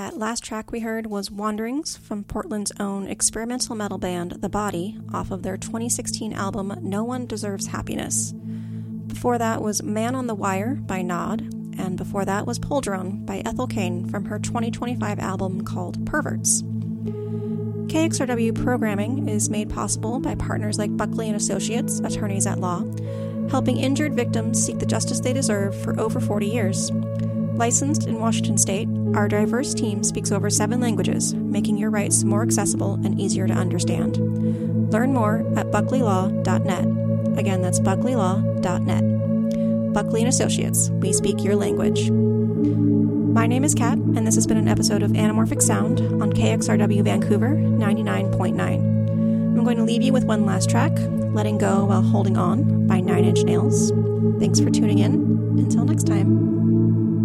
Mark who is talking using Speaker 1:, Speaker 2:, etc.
Speaker 1: That last track we heard was Wanderings from Portland's own experimental metal band The Body off of their 2016 album No One Deserves Happiness. Before that was Man on the Wire by Nod, and before that was Poldrone by Ethel Cain from her 2025 album called Perverts. KXRW programming is made possible by partners like Buckley & Associates, attorneys at law, helping injured victims seek the justice they deserve for over 40 years. Licensed in Washington State, our diverse team speaks over 7 languages, making your rights more accessible and easier to understand. Learn more at buckleylaw.net. Again, that's buckleylaw.net. Buckley & Associates, we speak your language. My name is Kat, and this has been an episode of Anamorphic Sound on KXRW Vancouver 99.9. I'm going to leave you with one last track, Letting Go While Holding On by Nine Inch Nails. Thanks for tuning in. Until next time.